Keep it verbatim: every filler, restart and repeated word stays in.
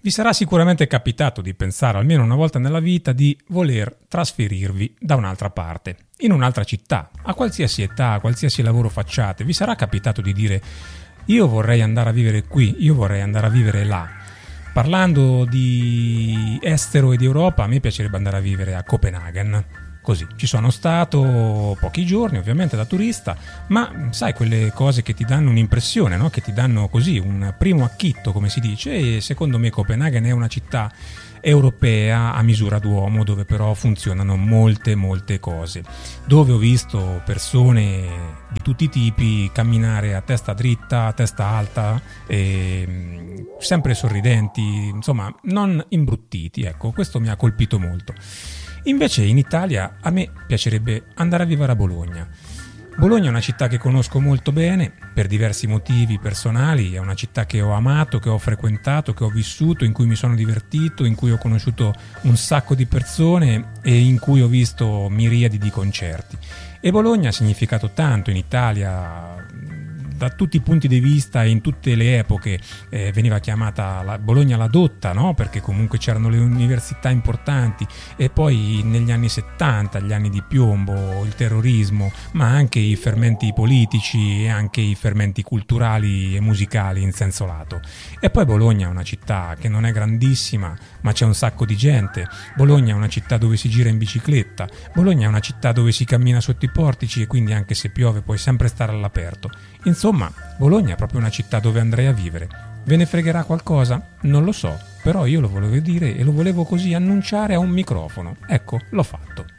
Vi sarà sicuramente capitato di pensare almeno una volta nella vita di voler trasferirvi da un'altra parte, in un'altra città, a qualsiasi età, a qualsiasi lavoro facciate. Vi sarà capitato di dire io vorrei andare a vivere qui, io vorrei andare a vivere là. Parlando di estero e di Europa, a me piacerebbe andare a vivere a Copenaghen. Così, ci sono stato pochi giorni ovviamente da turista, ma sai quelle cose che ti danno un'impressione, no? Che ti danno così un primo acchitto, come si dice, e secondo me Copenaghen è una città europea a misura d'uomo, dove però funzionano molte molte cose, dove ho visto persone di tutti i tipi camminare a testa dritta, a testa alta, e sempre sorridenti, insomma non imbruttiti, ecco, questo mi ha colpito molto. Invece in Italia a me piacerebbe andare a vivere a Bologna. Bologna è una città che conosco molto bene per diversi motivi personali, è una città che ho amato, che ho frequentato, che ho vissuto, in cui mi sono divertito, in cui ho conosciuto un sacco di persone e in cui ho visto miriadi di concerti. E Bologna ha significato tanto in Italia, da tutti i punti di vista e in tutte le epoche. Eh, veniva chiamata la Bologna la dotta, no? Perché comunque c'erano le università importanti, e poi negli anni settanta, gli anni di piombo, il terrorismo, ma anche i fermenti politici e anche i fermenti culturali e musicali in senso lato. E poi Bologna è una città che non è grandissima, ma c'è un sacco di gente. Bologna è una città dove si gira in bicicletta. Bologna è una città dove si cammina sotto i portici e quindi anche se piove puoi sempre stare all'aperto. Insomma, Bologna è proprio una città dove andrei a vivere. Ve ne fregherà qualcosa? Non lo so, però io lo volevo dire e lo volevo così annunciare a un microfono. Ecco, l'ho fatto.